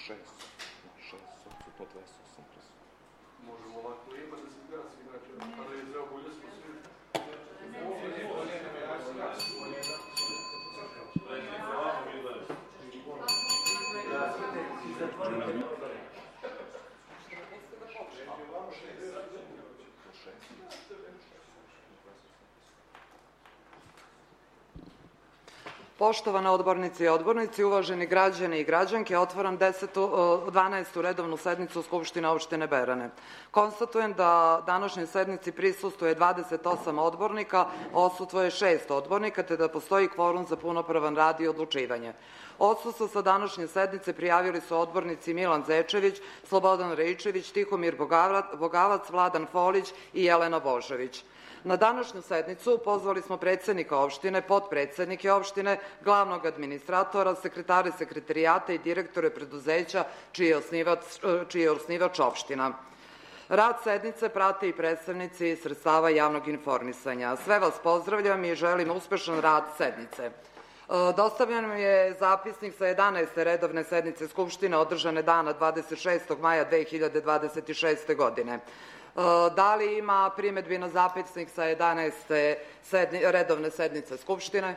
Možemo ovako ima da se gasi, znači, kada je zeo bolje smo svi. Poštovane odbornice i odbornici, uvaženi građani i građanke, otvaram 12. redovnu sednicu Skupštine opštine Berane. Konstatujem da današnjoj sednici prisustvuje 28 odbornika, odsustvuje 6 odbornika, te da postoji kvorum za punopravan rad i odlučivanje. Odsustvo sa današnje sednice prijavili su odbornici Milan Zečević, Slobodan Raičević, Tihomir Bogavac, Vladan Folić i Jelena Božović. Na današnju sednicu pozvali smo predsednika opštine, potpredsednike opštine, glavnog administratora, sekretare sekretarijata i direktore preduzeća čiji je osnivač opština. Rad sednice prate i predstavnici sredstava javnog informisanja. Sve vas pozdravljam i želim uspešan rad sednice. Dostavljen je zapisnik sa 11. redovne sednice Skupštine održane dana 26. maja 2026. godine. Da li ima primedbi na zapisnik sa 11. redovne sednice Skupštine?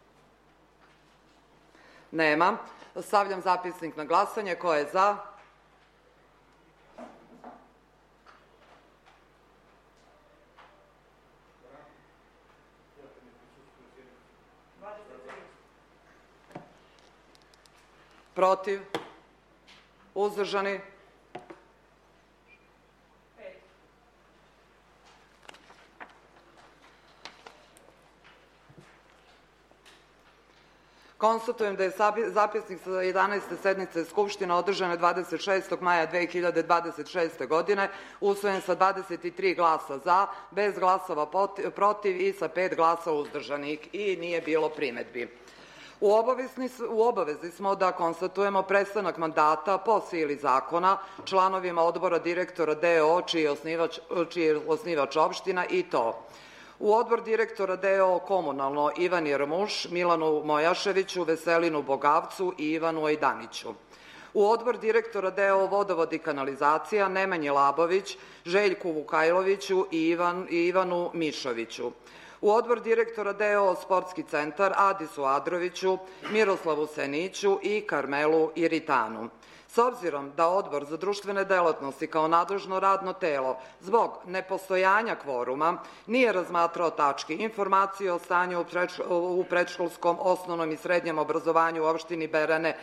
Nema. Stavljam zapisnik na glasanje. Ko je za? Protiv? Uzdržani? Konstatujem da je zapisnik sa 11. sednice Skupštine održane 26. maja 2026. godine usvojen sa 23 glasa za, bez glasova protiv i sa 5 glasa uzdržanih i nije bilo primedbi. U obavezi smo da konstatujemo prestanak mandata po sili zakona članovima odbora direktora DO čiji je osnivač opština i to: u odbor direktora DO Komunalno Ivan Jermuš, Milanu Mojaševiću, Veselinu Bogavcu i Ivanu Ajdaniću; u odbor direktora DO Vodovod i kanalizacija Nemanji Labović, Željku Vukajloviću i Ivanu Mišoviću; u odbor direktora DO Sportski centar Adisu Adroviću, Miroslavu Seniću i Karmelu Iritanu. S obzirom da Odbor za društvene delatnosti kao nadležno radno telo zbog nepostojanja kvoruma nije razmatrao tačke informacije o stanju u predškolskom, osnovnom i srednjem obrazovanju u opštini Berane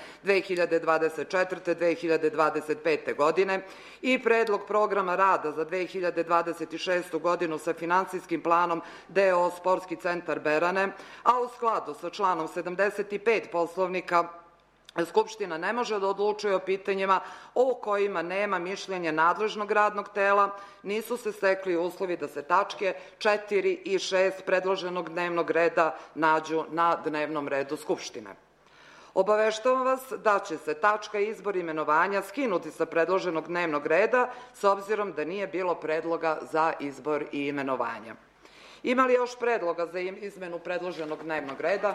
2024-2025. godine i predlog programa rada za 2026. godinu sa finansijskim planom DO Sportski centar Berane, a u skladu sa članom 75 Poslovnika, Skupština ne može da odlučuje o pitanjima o kojima nema mišljenja nadležnog radnog tela, nisu se stekli uslovi da se tačke 4 i 6 predloženog dnevnog reda nađu na dnevnom redu Skupštine. Obaveštavam vas da će se tačka izbor imenovanja skinuti sa predloženog dnevnog reda s obzirom da nije bilo predloga za izbor i imenovanja. Ima li još predloga za izmenu predloženog dnevnog reda?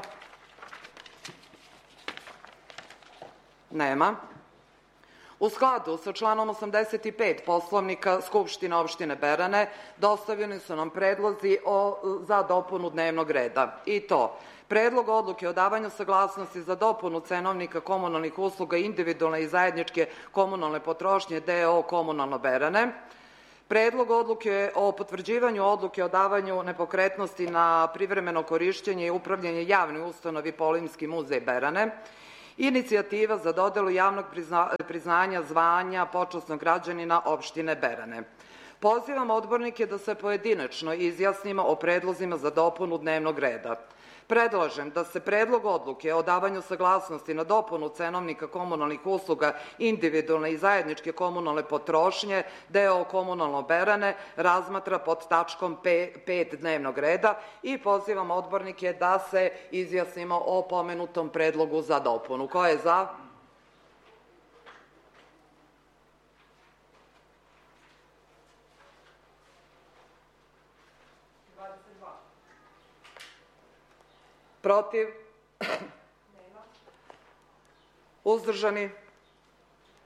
Nema. U skladu sa članom 85 Poslovnika Skupštine opštine Berane dostavljeni su nam predlozi za dopunu dnevnog reda i to: Predlog odluke o davanju saglasnosti za dopunu cenovnika komunalnih usluga individualne i zajedničke komunalne potrošnje DO Komunalno Berane, Predlog odluke o potvrđivanju odluke o davanju nepokretnosti na privremeno korišćenje i upravljanje javnoj ustanovi Polimski muzej Berane, Inicijativa za dodelu javnog priznanja zvanja počasnog građanina opštine Berane. Pozivam odbornike da se pojedinačno izjasnimo o predlozima za dopunu dnevnog reda. Predlažem da se Predlog odluke o davanju saglasnosti na dopunu cenovnika komunalnih usluga individualne i zajedničke komunalne potrošnje DO Komunalno Berane razmatra pod tačkom 5 dnevnog reda i pozivam odbornike da se izjasnimo o pomenutom predlogu za dopunu. Ko je za? Protiv? Uzdržani?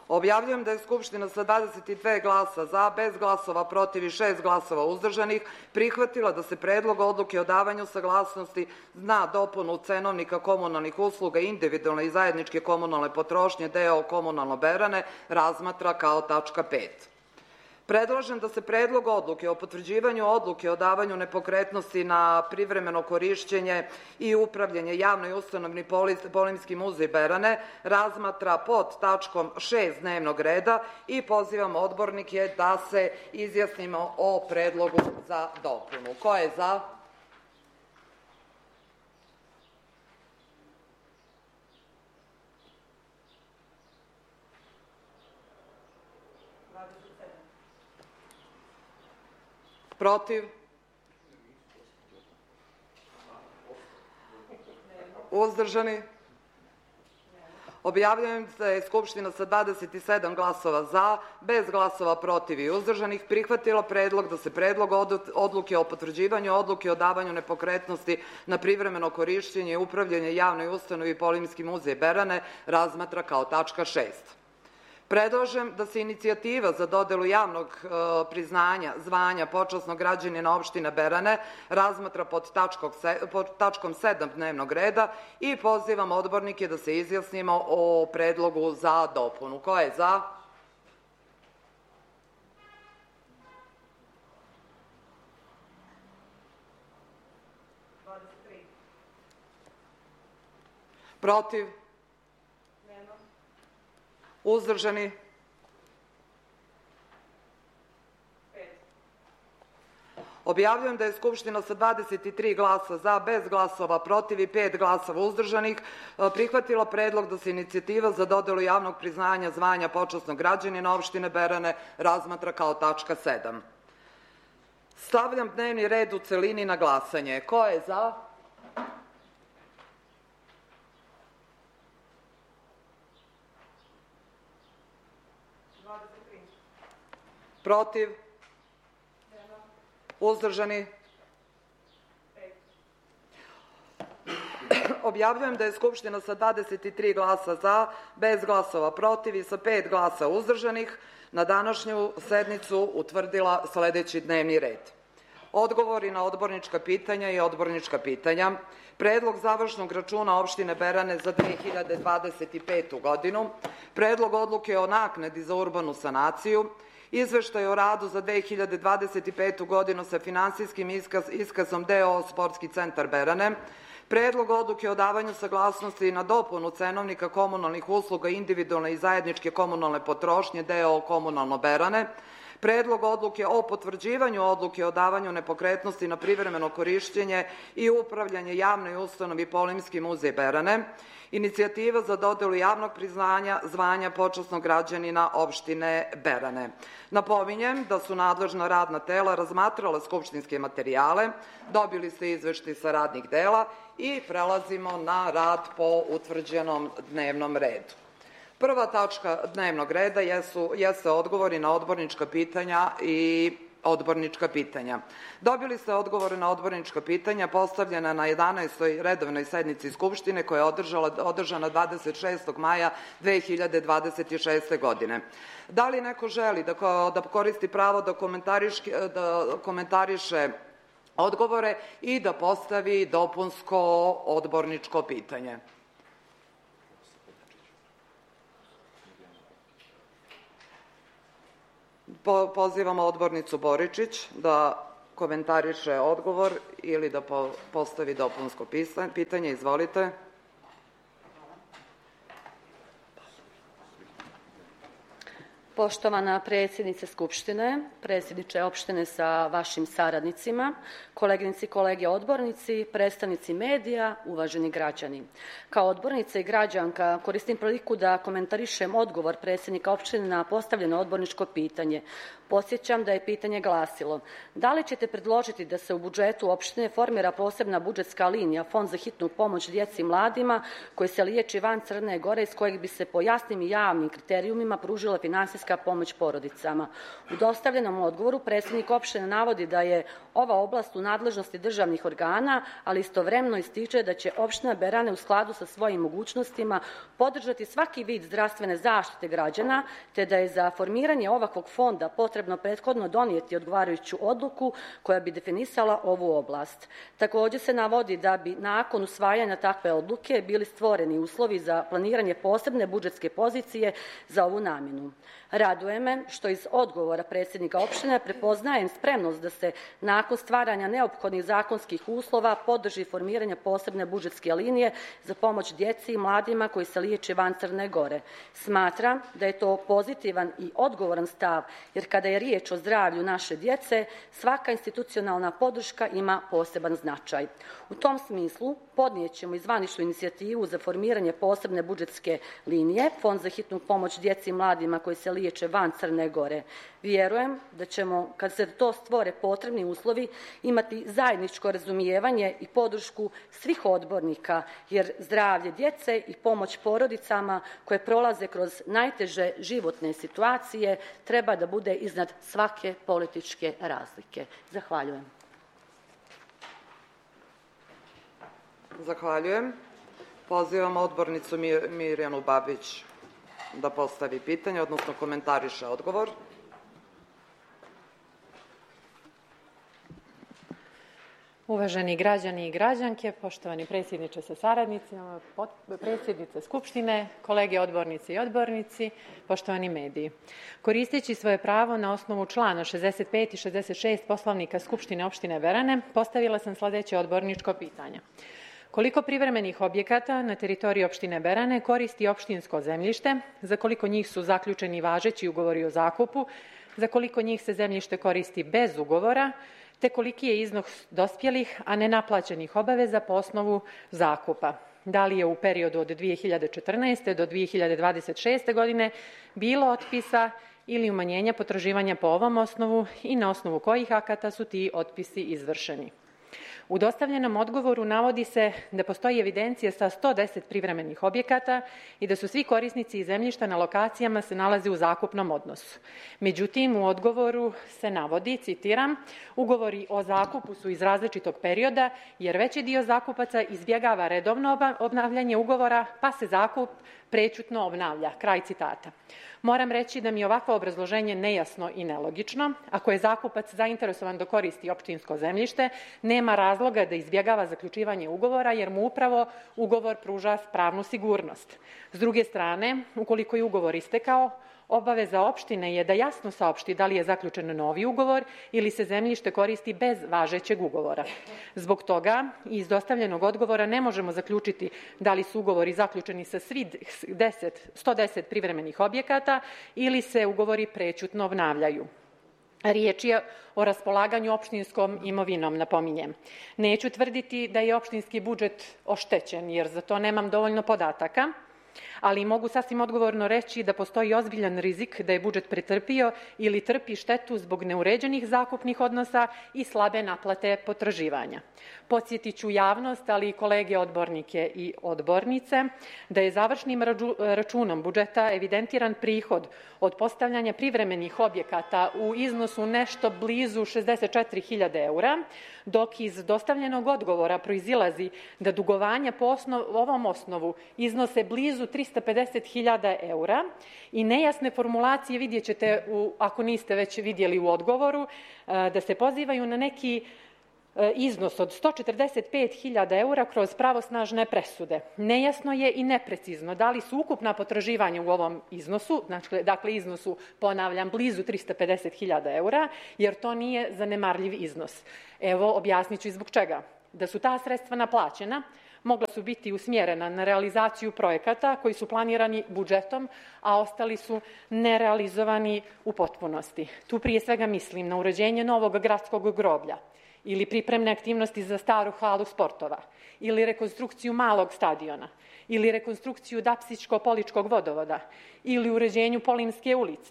Objavljujem da je Skupština sa 22 glasa za, bez glasova protiv i 6 glasova uzdržanih prihvatila da se Predlog odluke o davanju saglasnosti na dopunu cenovnika komunalnih usluga individualne i zajedničke komunalne potrošnje d.o.o. Komunalno Berane razmatra kao tačka 5. Predlažem da se Predlog odluke o potvrđivanju odluke o davanju nepokretnosti na privremeno korišćenje i upravljanje javnoj ustanovi Policijski muzej Berane razmatra pod tačkom 6 dnevnog reda i pozivam odbornike da se izjasnimo o predlogu za dopunu. Ko je za? Protiv? Uzdržani? Objavljujem da je Skupština sa 27 glasova za, bez glasova protiv i uzdržanih prihvatila predlog da se Predlog odluke o potvrđivanju odluke o davanju nepokretnosti na privremeno korišćenje i upravljanje javnoj ustanovi Policijski muzej Berane razmatra kao tačka 6. Predlažem da se inicijativa za dodelu javnog priznanja zvanja počasnog građanina opštine Berane razmatra pod tačkom 7 dnevnog reda i pozivam odbornike da se izjasnimo o predlogu za dopunu. Ko je za? Protiv? Uzdržani? 5. Objavljujem da je Skupština sa 23 glasa za, bez glasova protiv i 5 glasova uzdržanih prihvatila predlog da se inicijativa za dodelu javnog priznanja zvanja počasnog građanina opštine Berane razmatra kao tačka 7. Stavljam dnevni red u celini na glasanje. Ko je za? Protiv? Uzdržani? Objavljujem da je Skupština sa 23 glasa za, bez glasova protiv i sa 5 glasa uzdržanih na današnju sednicu utvrdila sledeći dnevni red. Odgovori na odbornička pitanja i odbornička pitanja, Predlog završnog računa opštine Berane za 2025. godinu, Predlog odluke o naknadi za urbanu sanaciju, Izveštaj o radu za 2025. godinu sa finansijskim iskazom d.o.o. Sportski centar Berane, Predlog odluke o davanju saglasnosti na dopunu cenovnika komunalnih usluga individualne i zajedničke komunalne potrošnje d.o.o. Komunalno Berane, Predlog odluke o potvrđivanju odluke o davanju nepokretnosti na privremeno korišćenje i upravljanje javnoj ustanovi Policijski muzej Berane, inicijativa za dodelu javnog priznanja zvanja počasnog građanina opštine Berane. Napominjem da su nadležna radna tela razmatrala skupštinske materijale, dobili ste izveštaj sa radnih dela i prelazimo na rad po utvrđenom dnevnom redu. Prva tačka dnevnog reda jeste odgovori na odbornička pitanja i odbornička pitanja. Dobili ste odgovore na odbornička pitanja postavljena na 11. redovnoj sednici Skupštine koja je održana 26. maja 2026. godine. Da li neko želi da koristi pravo da komentariše odgovore i da postavi dopunsko odborničko pitanje? Pozivamo odbornicu Boričić da komentariše odgovor ili da postavi dopunsko pitanje. Izvolite. Poštovana predsjednice Skupštine, predsjedniče opštine sa vašim saradnicima, koleginice i kolege odbornici, predstavnici medija, uvaženi građani. Kao odbornica i građanka koristim priliku da komentarišem odgovor predsjednika opštine na postavljeno odborničko pitanje. Podsjećam da je pitanje glasilo: da li ćete predložiti da se u budžetu opštine formira posebna budžetska linija Fond za hitnu pomoć djeci i mladima koji se liječi van Crne Gore, iz kojeg bi se po jasnim i javnim kriterijumima pružila finansijska pomoć porodicama? U dostavljenom odgovoru predsjednik opštine navodi da je ova oblast u nadležnosti državnih organa, ali istovremeno ističe da će opština Berane u skladu sa svojim mogućnostima podržati svaki vid zdravstvene zaštite građana, te da je za formiranje ovakvog fonda potrebno prethodno donijeti odgovarajuću odluku koja bi definisala ovu oblast. Također se navodi da bi nakon usvajanja takve odluke bili stvoreni uslovi za planiranje posebne budžetske pozicije za ovu namjenu. Raduje me što iz odgovora predsjednika opštine prepoznajem spremnost da se nakon stvaranja neophodnih zakonskih uslova podrži formiranje posebne budžetske linije za pomoć djeci i mladima koji se liječe van Crne Gore. Smatram da je to pozitivan i odgovoran stav, jer kada je riječ o zdravlju naše djece, svaka institucionalna podrška ima poseban značaj. U tom smislu podnijet ćemo i zvaničnu inicijativu za formiranje posebne budžetske linije Fond za hitnu pomoć djeci i mladima koji se liječe van Crne Gore. Vjerujem da ćemo, kad se to stvore potrebni uslovi, imati zajedničko razumijevanje i podršku svih odbornika, jer zdravlje djece i pomoć porodicama koje prolaze kroz najteže životne situacije treba da bude iznad svake političke razlike. Zahvaljujem. Zahvaljujem. Pozivam odbornicu Mirjanu Babić da postavi pitanje, odnosno komentariše odgovor. Uvaženi građani i građanke, poštovani predsjedniče sa saradnicima, predsjednice Skupštine, kolege odbornici i odbornici, poštovani mediji. Koristeći svoje pravo na osnovu člana 65 i 66 Poslovnika Skupštine opštine Berane, postavila sam sledeće odborničko pitanje. Koliko privremenih objekata na teritoriji opštine Berane koristi opštinsko zemljište, za koliko njih su zaključeni važeći ugovori o zakupu, za koliko njih se zemljište koristi bez ugovora, te koliki je iznos dospjelih, a nenaplaćenih obaveza po osnovu zakupa? Da li je u periodu od 2014. do 2026. godine bilo otpisa ili umanjenja potraživanja po ovom osnovu i na osnovu kojih akata su ti otpisi izvršeni? U dostavljenom odgovoru navodi se da postoji evidencija sa 110 privremenih objekata i da su svi korisnici zemljišta na lokacijama se nalaze u zakupnom odnosu. Međutim, u odgovoru se navodi, citiram, ugovori o zakupu su iz različitog perioda jer veći dio zakupaca izbjegava redovno obnavljanje ugovora pa se zakup prećutno obnavlja. Kraj citata. Moram reći da mi je ovakvo obrazloženje nejasno i nelogično. Ako je zakupac zainteresovan da koristi opštinsko zemljište, nema razloga da izbjegava zaključivanje ugovora jer mu upravo ugovor pruža pravnu sigurnost. S druge strane, ukoliko je ugovor istekao, obaveza opštine je da jasno saopšti da li je zaključen novi ugovor ili se zemljište koristi bez važećeg ugovora. Zbog toga iz dostavljenog odgovora ne možemo zaključiti da li su ugovori zaključeni sa svi 110 privremenih objekata ili se ugovori prećutno obnavljaju. Riječ je o raspolaganju opštinskom imovinom, napominjem. Neću tvrditi da je opštinski budžet oštećen, jer za to nemam dovoljno podataka, ali mogu sasvim odgovorno reći da postoji ozbiljan rizik da je budžet pretrpio ili trpi štetu zbog neuređenih zakupnih odnosa i slabe naplate potraživanja. Podsjetit ću javnost, ali i kolege odbornike i odbornice, da je završnim računom budžeta evidentiran prihod od postavljanja privremenih objekata u iznosu nešto blizu 64.000 eura, dok iz dostavljenog odgovora proizilazi da dugovanja po ovom osnovu iznose blizu 350.000 eura i nejasne formulacije vidjet ćete, ako niste već vidjeli u odgovoru, da se pozivaju na neki iznos od 145.000 eura kroz pravosnažne presude. Nejasno je i neprecizno da li su ukupna potraživanja u ovom iznosu, dakle iznosu, ponavljam, blizu 350.000 eura, jer to nije zanemarljiv iznos. Evo, objasnit ću i zbog čega. Da su ta sredstva naplaćena, mogla su biti usmjerena na realizaciju projekata koji su planirani budžetom, a ostali su nerealizovani u potpunosti. Tu prije svega mislim na uređenje novog gradskog groblja, ili pripremne aktivnosti za staru halu sportova, ili rekonstrukciju malog stadiona, ili rekonstrukciju Dapsičko-Poličkog vodovoda, ili uređenju Polimske ulice,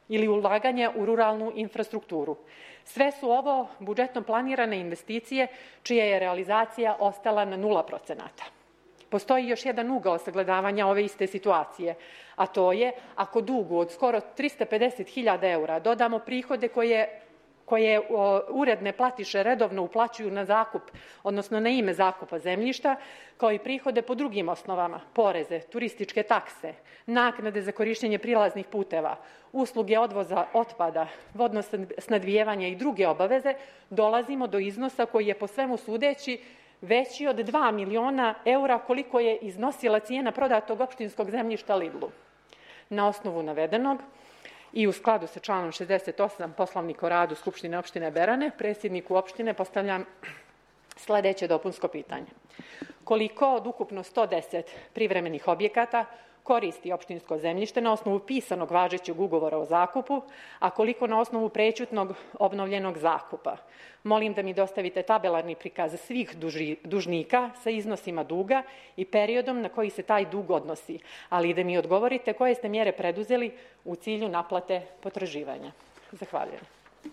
ili ulaganja u ruralnu infrastrukturu. Sve su ovo budžetno planirane investicije čija je realizacija ostala na 0%. Postoji još jedan ugao sagledavanja ove iste situacije, a to je ako dugu od skoro 350.000 eura dodamo prihode koje uredne platiše redovno uplaćuju na zakup, odnosno na ime zakupa zemljišta, kao i prihode po drugim osnovama, poreze, turističke takse, naknade za korišćenje prilaznih puteva, usluge odvoza otpada, vodno snadbijevanje i druge obaveze, dolazimo do iznosa koji je po svemu sudeći veći od 2 miliona eura koliko je iznosila cijena prodatog opštinskog zemljišta Lidlu. Na osnovu navedenog i u skladu sa članom 68 Poslovnika o radu Skupštine opštine Berane, predsjedniku opštine postavljam sledeće dopunsko pitanje. Koliko od ukupno 110 privremenih objekata koristi opštinsko zemljište na osnovu pisanog važećeg ugovora o zakupu, a koliko na osnovu prećutnog obnovljenog zakupa? Molim da mi dostavite tabelarni prikaz svih dužnika sa iznosima duga i periodom na koji se taj dug odnosi, ali i da mi odgovorite koje ste mjere preduzeli u cilju naplate potraživanja. Zahvaljujem.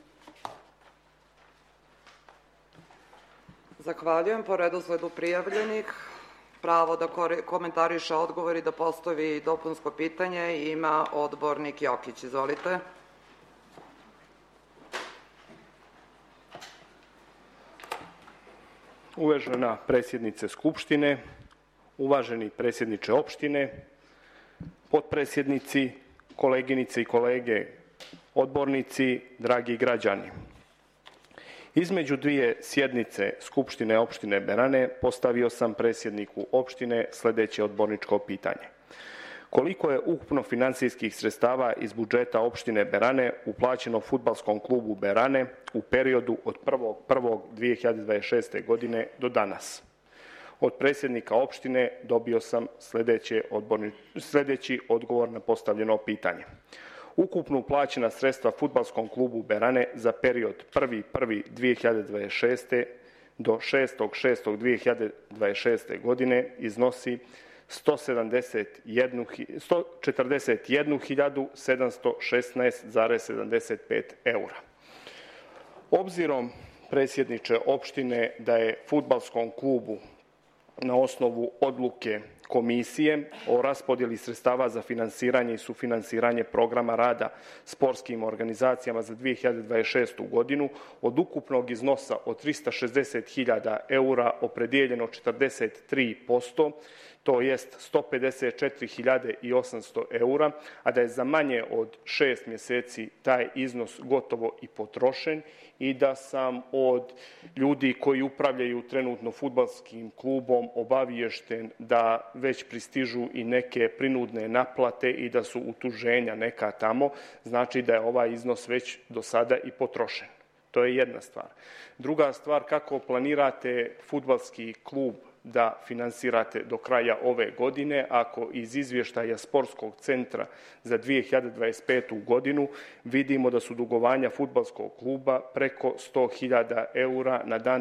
Zahvaljujem. Po redosledu prijavljenih, pravo da komentariše odgovor i da postavi dopunsko pitanje ima odbornik Jokić. Izvolite. Uvažena predsjednice Skupštine, uvaženi predsjedniče opštine, potpredsjednici, koleginice i kolege odbornici, dragi građani. Između dvije sjednice Skupštine opštine Berane postavio sam predsjedniku opštine sledeće odborničko pitanje. Koliko je ukupno financijskih sredstava iz budžeta opštine Berane uplaćeno fudbalskom klubu Berane u periodu od 1.1.2026. godine do danas? Od predsjednika opštine dobio sam sledeći odgovor na postavljeno pitanje. Ukupno uplaćena sredstva fudbalskom klubu Berane za period 1.1.2026. do 6.6.2026. godine iznosi 141.716,75 eura. Obzirom, predsjedniče opštine, da je fudbalskom klubu na osnovu odluke Komisije o raspodjeli sredstava za finansiranje i sufinansiranje programa rada sportskim organizacijama za 2026. godinu od ukupnog iznosa od 360.000 eura opredijeljeno 43%, to jest 154.800 eura, a da je za manje od 6 mjeseci taj iznos gotovo i potrošen i da sam od ljudi koji upravljaju trenutno fudbalskim klubom obaviješten da već pristižu i neke prinudne naplate i da su utuženja neka tamo, znači da je ovaj iznos već do sada i potrošen. To je jedna stvar. Druga stvar, kako planirate fudbalski klub da finansirate do kraja ove godine, ako iz izvještaja Sportskog centra za 2025. godinu vidimo da su dugovanja fudbalskog kluba preko 100.000 eura na dan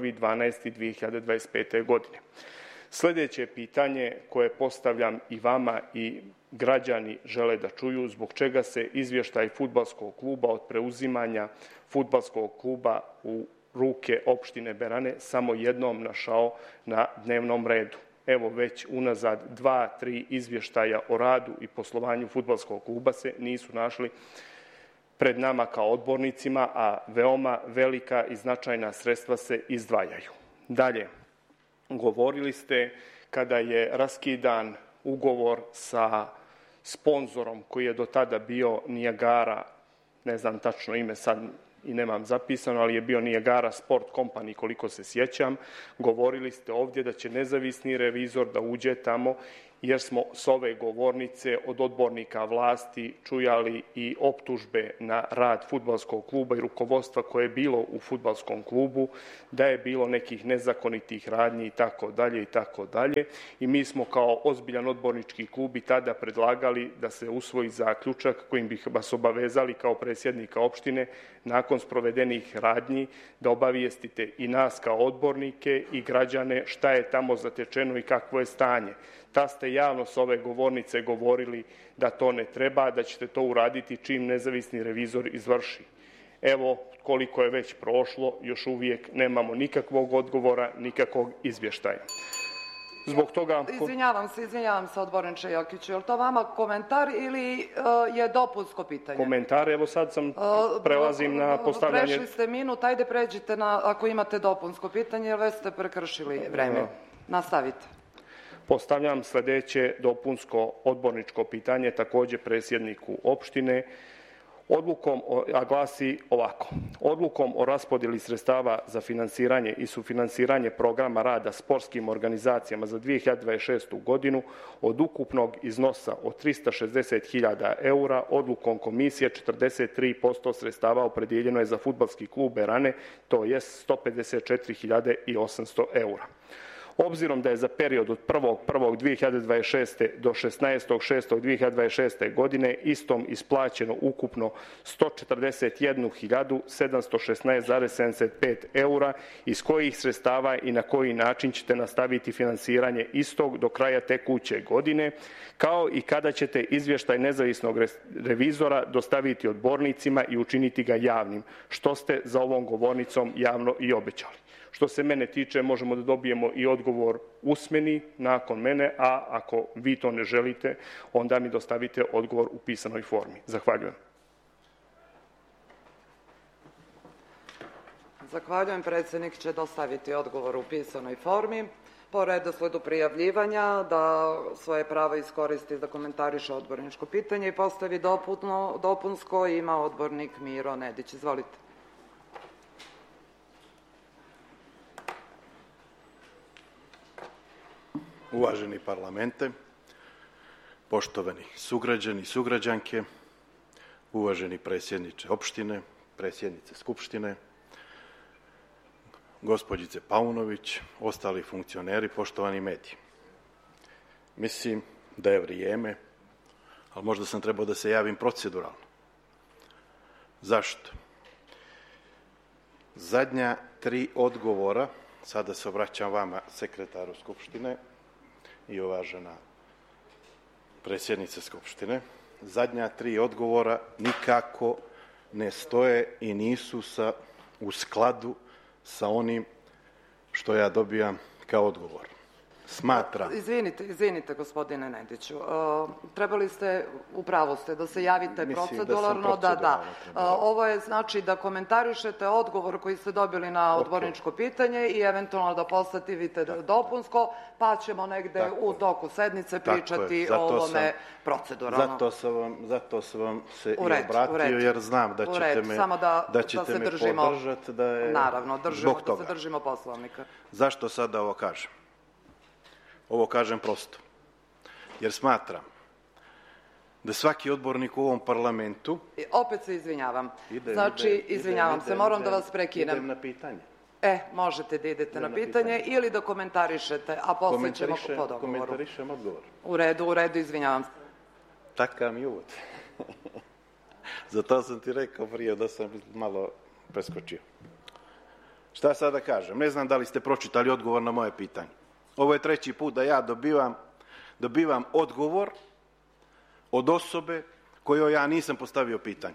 31.12.2025. godine. Sledeće pitanje koje postavljam i vama i građani žele da čuju, zbog čega se izvještaj fudbalskog kluba od preuzimanja fudbalskog kluba u ruke opštine Berane samo jednom našao na dnevnom redu. Evo već unazad 2-3 izvještaja o radu i poslovanju fudbalskog kluba se nisu našli pred nama kao odbornicima, a veoma velika i značajna sredstva se izdvajaju. Dalje, govorili ste kada je raskidan ugovor sa sponzorom koji je do tada bio Niagara, ne znam tačno ime sad i nemam zapisano, ali je bio Niagara Sport Company, koliko se sjećam. Govorili ste ovdje da će nezavisni revizor da uđe tamo, jer smo s ove govornice od odbornika vlasti čujali i optužbe na rad fudbalskog kluba i rukovodstva koje je bilo u fudbalskom klubu, da je bilo nekih nezakonitih radnji i tako dalje i tako dalje. I mi smo kao ozbiljan odbornički klub i tada predlagali da se usvoji zaključak kojim bih vas obavezali kao predsjednika opštine nakon sprovedenih radnji da obavijestite i nas kao odbornike i građane šta je tamo zatečeno i kakvo je stanje. Tad ste javno s ove govornice govorili da to ne treba, da ćete to uraditi čim nezavisni revizor izvrši. Evo, koliko je već prošlo, još uvijek nemamo nikakvog odgovora, nikakvog izvještaja. Zbog toga... Izvinjavam se, odborniče Jokiću. Je li to vama komentar ili je dopunsko pitanje? Komentar, evo sad prelazim na postavljanje... Prešli ste minut, ajde pređite ako imate dopunsko pitanje, jer već ste prekršili vreme. Nastavite. Postavljam sljedeće dopunsko odborničko pitanje, također predsjedniku opštine. A glasi ovako. Odlukom o raspodjeli sredstava za finansiranje i sufinansiranje programa rada sportskim organizacijama za 2026. godinu od ukupnog iznosa od 360.000 eura, odlukom komisije 43% sredstava opredijeljeno je za fudbalski klub Berane, to je 154.800 eura. Obzirom da je za period od 1.1.2026. do 16.6.2026. godine istom isplaćeno ukupno 141.716,75 eura, iz kojih sredstava i na koji način ćete nastaviti finansiranje istog do kraja tekuće godine, kao i kada ćete izvještaj nezavisnog revizora dostaviti odbornicima i učiniti ga javnim, što ste za ovom govornicom javno i obećali. Što se mene tiče, možemo da dobijemo i odgovor usmeni nakon mene, a ako vi to ne želite, onda mi dostavite odgovor u pisanoj formi. Zahvaljujem. Zahvaljujem. Predsjednik će dostaviti odgovor u pisanoj formi. Po redosledu prijavljivanja da svoje pravo iskoristi da komentariše odborničko pitanje i postavi dopunsko ima odbornik Miro Nedić. Izvolite. Uvaženi parlamente, poštovani sugrađani i sugrađanke, uvaženi predsjedniče opštine, predsjednice Skupštine, gospođice Paunović, ostali funkcioneri, poštovani mediji. Mislim da je vrijeme, ali možda sam trebao da se javim proceduralno. Zašto? Zadnja 3 odgovora, sada se obraćam vama, sekretaru Skupštine, i uvažena predsjednice Skupštine, zadnja 3 odgovora nikako ne stoje i nisu u skladu sa onim što ja dobijam kao odgovor. Smatram... Izvinite, gospodine Nediću. Trebali ste, upravo ste, da se javite proceduralno. Ovo je znači da komentarišete odgovor koji ste dobili na odborničko pitanje i eventualno da postavite dopunsko, pa ćemo negde u toku sednice pričati o ovome proceduralno. Zato sam vam se i obratio, jer znam da ćete me podržati. Naravno, da se držimo Poslovnika. Zašto sada ovo kažem? Ovo kažem prosto, jer smatram da svaki odbornik u ovom parlamentu... Opet se izvinjavam. Izvinjavam se, moram da vas prekinem. Idem na pitanje. Možete da idete na pitanje ili da komentarišete, a posle ćemo po dogovoru. Komentarišem odgovor. U redu, izvinjavam se. Takav mi uvod. Zato sam ti rekao prije da sam malo preskočio. Šta sad da kažem? Ne znam da li ste pročitali odgovor na moje pitanje. Ovo je 3. put da ja dobivam odgovor od osobe kojoj ja nisam postavio pitanje.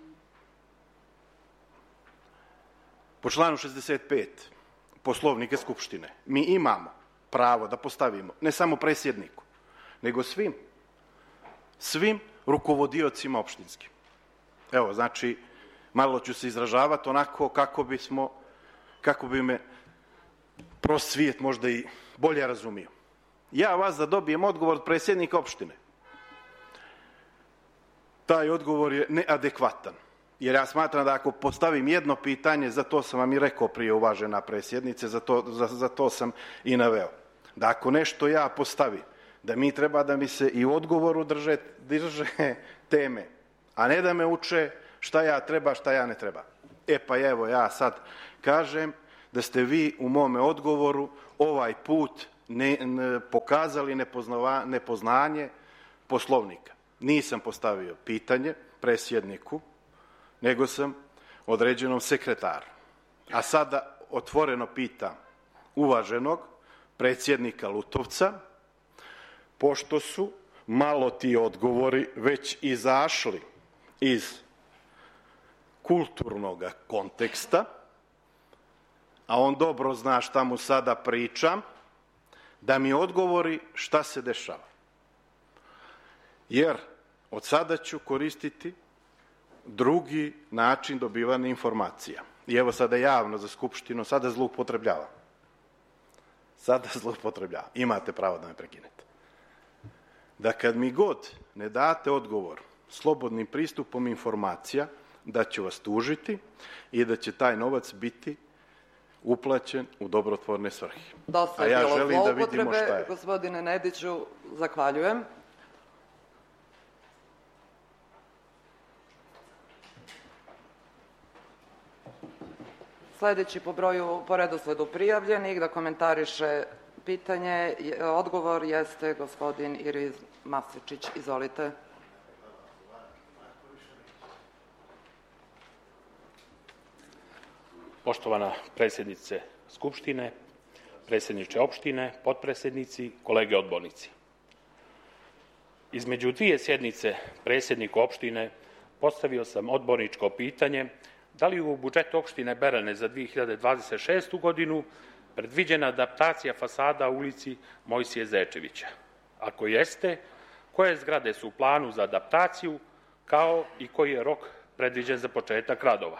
Po članu 65 Poslovnika Skupštine mi imamo pravo da postavimo ne samo predsjedniku, nego svim rukovodiocima opštinskim. Evo, znači, malo ću se izražavati onako kako bi me prosvijet možda i bolje razumio. Ja vas da dobijem odgovor od predsjednika opštine. Taj odgovor je neadekvatan. Jer ja smatram da ako postavim jedno pitanje, za to sam vam i rekao prije, uvažena predsjednice, za to sam i naveo. Da ako nešto ja postavim, da mi treba da mi se i u odgovoru drže teme, a ne da me uče šta ja treba, šta ja ne treba. Pa evo, ja sad kažem da ste vi u mome odgovoru ovaj put pokazali nepoznanje Poslovnika. Nisam postavio pitanje predsjedniku, nego sam određenom sekretaru. A sada otvoreno pitam uvaženog predsjednika Lutovca, pošto su malo ti odgovori već izašli iz kulturnog konteksta, a on dobro zna šta mu sada pričam, da mi odgovori šta se dešava. Jer od sada ću koristiti drugi način dobivanja informacija. I evo sada javno za Skupštinu, sada zloupotrebljavam. Imate pravo da me prekinete. Da kad mi god ne date odgovor slobodnim pristupom informacija, da ću vas tužiti i da će taj novac biti uplaćen u dobrotvorne svrhe. Dosta je bilo zloupotrebe, gospodine Nediću, zahvaljujem. Sljedeći po redosledu prijavljenih da komentariše pitanje, odgovor jeste gospodin Iris Masičić. Izvolite. Poštovana predsjednice Skupštine, predsjedniče opštine, potpredsjednici, kolege odbornici. Između dvije sjednice predsjedniku opštine postavio sam odborničko pitanje da li u budžetu opštine Berane za 2026. godinu predviđena adaptacija fasada u ulici Mojsije Zečevića. Ako jeste, koje zgrade su u planu za adaptaciju, kao i koji je rok predviđen za početak radova?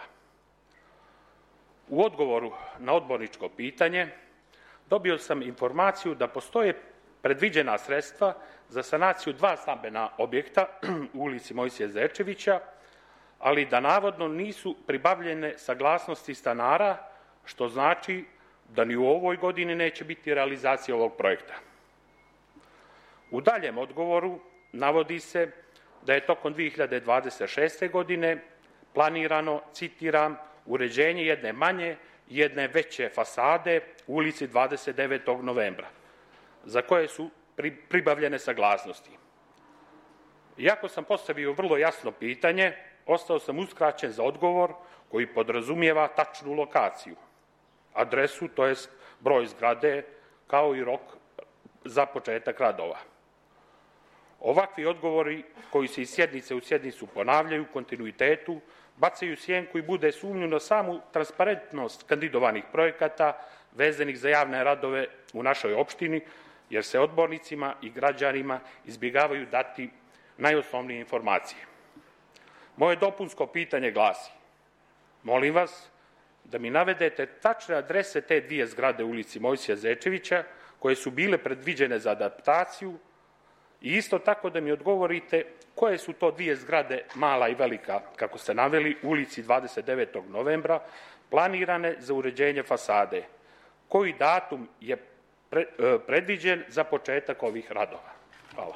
U odgovoru na odborničko pitanje dobio sam informaciju da postoje predviđena sredstva za sanaciju 2 stambena objekta u ulici Mojsije Zečevića, ali da navodno nisu pribavljene saglasnosti stanara, što znači da ni u ovoj godini neće biti realizacija ovog projekta. U daljem odgovoru navodi se da je tokom 2026. godine planirano, citiram, uređenje jedne manje i jedne veće fasade u ulici 29. novembra, za koje su pribavljene saglasnosti. Iako sam postavio vrlo jasno pitanje, ostao sam uskraćen za odgovor koji podrazumijeva tačnu lokaciju, adresu, to jest broj zgrade, kao i rok za početak radova. Ovakvi odgovori koji se iz sjednice u sjednicu ponavljaju u kontinuitetu, bacaju sjenku i bude sumnju na samu transparentnost kandidovanih projekata vezanih za javne radove u našoj opštini, jer se odbornicima i građanima izbjegavaju dati najosnovnije informacije. Moje dopunsko pitanje glasi: molim vas da mi navedete tačne adrese te 2 zgrade u ulici Mojsija Zečevića koje su bile predviđene za adaptaciju i isto tako da mi odgovorite koje su to 2 zgrade, mala i velika, kako ste naveli, u ulici 29. novembra, planirane za uređenje fasade. Koji datum je predviđen za početak ovih radova? Hvala.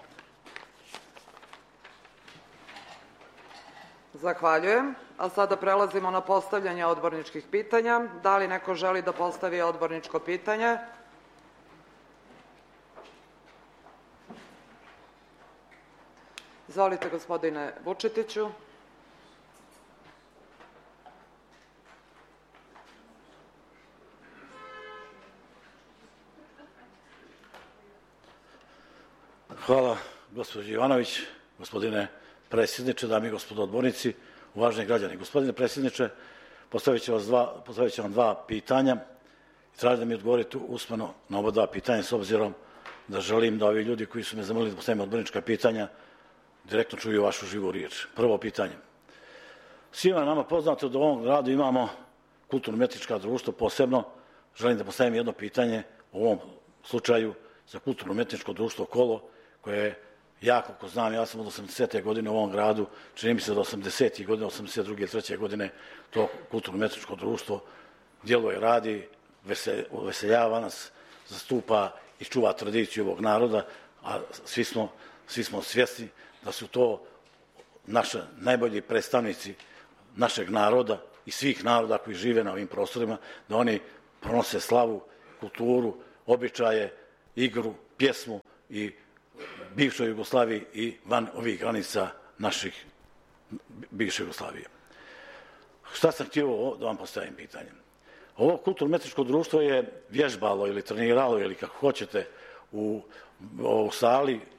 Zahvaljujem. A sada prelazimo na postavljanje odborničkih pitanja. Da li neko želi da postavi odborničko pitanje? Izvolite, gospodine Vučetiću. Hvala, gospođo Ivanović, gospodine predsjedniče, dame i gospodo odbornici, uvaženi građani. Gospodine predsjedniče, postavit ću vam 2 pitanja i tražim da mi odgovorite usmeno na oba 2 pitanja, s obzirom da želim da ovi ljudi koji su me zamolili da postavim odbornička pitanja direktno čuju vašu živu riječ. Prvo pitanje. Svima nama poznato da u ovom gradu imamo kulturno-umjetnička društva, posebno želim da postavim jedno pitanje u ovom slučaju za kulturno-umjetničko društvo Kolo, koje je, jako ko znam, ja sam od 80. godine u ovom gradu, čini mi se da 80. godine, 82. i 3. godine to kulturno-umjetničko društvo djeluje, radi, veseljava nas, zastupa i čuva tradiciju ovog naroda, a svi smo svjesni da su to naši najbolji predstavnici našeg naroda i svih naroda koji žive na ovim prostorima, da oni pronose slavu, kulturu, običaje, igru, pjesmu i bivšoj Jugoslaviji i van ovih granica naših bivše Jugoslavije. Šta sam htio da vam postavim pitanje? Ovo kulturno-umjetničko društvo je vježbalo ili treniralo ili kako hoćete u sali